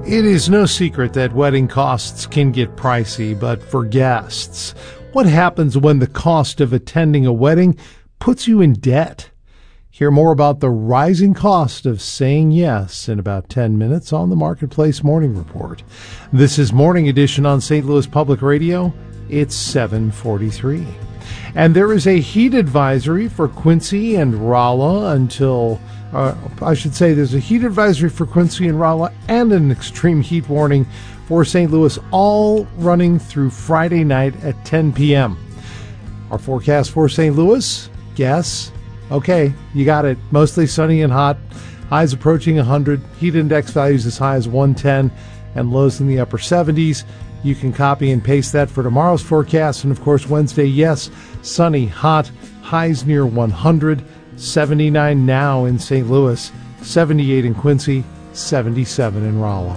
It is no secret that wedding costs can get pricey, but for guests, what happens when the cost of attending a wedding puts you in debt? Hear more about the rising cost of saying yes in about 10 minutes on the Marketplace Morning Report. This is Morning Edition on St. Louis Public Radio. It's 7:43. And there is a heat advisory for Quincy and Rolla until... there's a heat advisory for Quincy and Rolla and an extreme heat warning for St. Louis, all running through Friday night at 10 p.m. Our forecast for St. Louis, guess? Okay, you got it. Mostly sunny and hot. Highs approaching 100. Heat index values as high as 110 and lows in the upper 70s. You can copy and paste that for tomorrow's forecast. And of course, Wednesday, yes, sunny, hot, highs near 100. 79 now in St. Louis, 78 in Quincy, 77 in Rolla.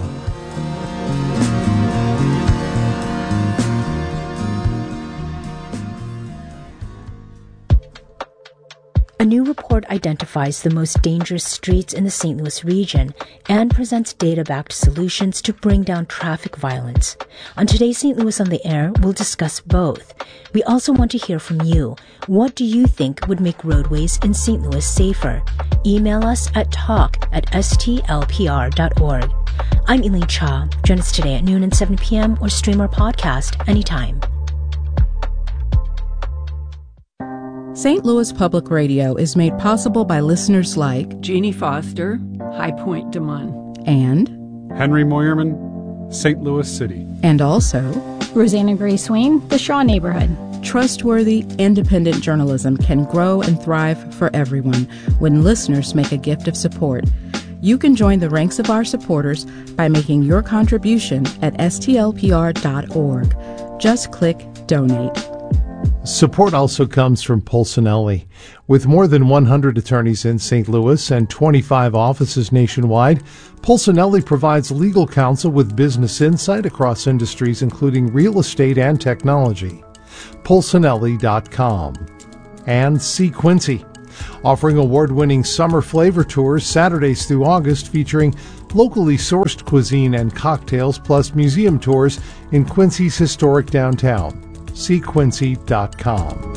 A new report identifies the most dangerous streets in the St. Louis region and presents data-backed solutions to bring down traffic violence. On today's St. Louis on the Air, we'll discuss both. We also want to hear from you. What do you think would make roadways in St. Louis safer? Email us at talk@stlpr.org. I'm Eileen Cha. Join us today at noon and 7 p.m. or stream our podcast anytime. St. Louis Public Radio is made possible by listeners like Jeannie Foster, High Point Des Moines, and Henry Moyerman, St. Louis City, and also Rosanna Gray Swain, the Shaw Neighborhood. Trustworthy, independent journalism can grow and thrive for everyone when listeners make a gift of support. You can join the ranks of our supporters by making your contribution at stlpr.org. Just click Donate. Support also comes from Polsinelli. With more than 100 attorneys in St. Louis and 25 offices nationwide, Polsinelli provides legal counsel with business insight across industries including real estate and technology. Polsinelli.com. And See Quincy, offering award-winning summer flavor tours Saturdays through August featuring locally sourced cuisine and cocktails plus museum tours in Quincy's historic downtown. SeeQuincy.com.